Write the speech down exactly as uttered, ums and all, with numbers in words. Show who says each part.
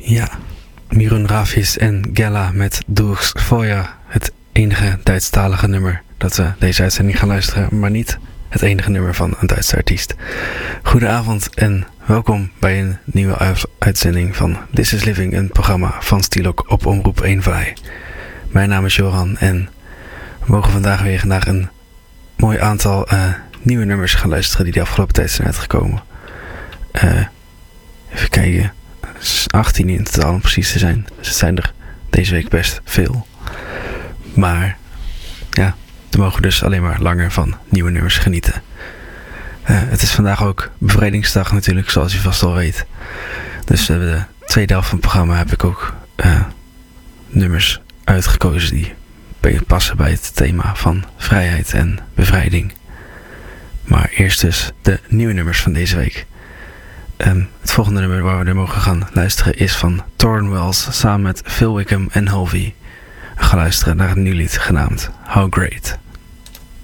Speaker 1: Ja, Mirun Ravis en Gella met Durchs Feuer. Het enige Duitsstalige nummer dat we deze uitzending gaan luisteren, maar niet het enige nummer van een Duitse artiest. Goedenavond en welkom bij een nieuwe uitzending van This is Living, een programma van Stilok op Omroep één Vlaai. Mijn naam is Joran en we mogen vandaag weer naar een mooi aantal uh, nieuwe nummers gaan luisteren die de afgelopen tijd zijn uitgekomen. Uh, even kijken, achttien in totaal om precies te zijn. Dus het zijn er deze week best veel. Maar ja, we mogen dus alleen maar langer van nieuwe nummers genieten. Uh, het is vandaag ook bevrijdingsdag natuurlijk, zoals u vast al weet. Dus uh, de tweede helft van het programma heb ik ook uh, nummers uitgekozen die passen bij het thema van vrijheid en bevrijding. Maar eerst dus de nieuwe nummers van deze week. Um, het volgende nummer waar we er mogen gaan luisteren is van Torn Wells samen met Phil Wickham en Halvey. We gaan luisteren naar een nieuw lied genaamd How Great.